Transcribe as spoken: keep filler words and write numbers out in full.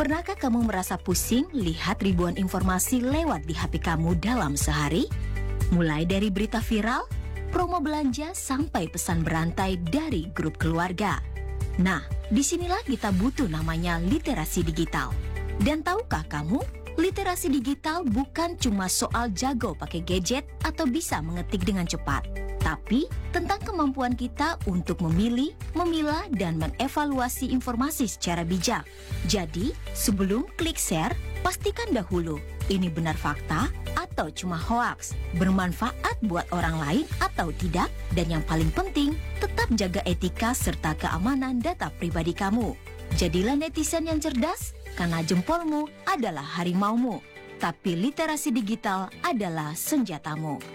Pernahkah kamu merasa pusing lihat ribuan informasi lewat di H P kamu dalam sehari? Mulai dari berita viral, promo belanja, sampai pesan berantai dari grup keluarga. Nah, disinilah kita butuh namanya literasi digital. Dan tahukah kamu, literasi digital bukan cuma soal jago pakai gadget atau bisa mengetik dengan cepat, tapi tentang kemampuan kita untuk memilih, memilah, dan mengevaluasi informasi secara bijak. Jadi, sebelum klik share, pastikan dahulu ini benar fakta atau cuma hoaks, bermanfaat buat orang lain atau tidak, dan yang paling penting, tetap jaga etika serta keamanan data pribadi kamu. Jadilah netizen yang cerdas, karena jempolmu adalah harimaumu, tapi literasi digital adalah senjatamu.